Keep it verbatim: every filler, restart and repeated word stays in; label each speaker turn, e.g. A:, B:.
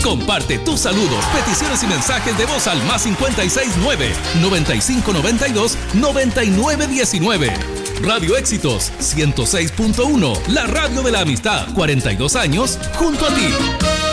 A: Comparte tus saludos, peticiones y mensajes de voz al más cincuenta y seis nueve, noventa y cinco noventa y dos, noventa y nueve diecinueve. Radio Éxitos ciento seis punto uno, la radio de la amistad, cuarenta y dos años junto a ti.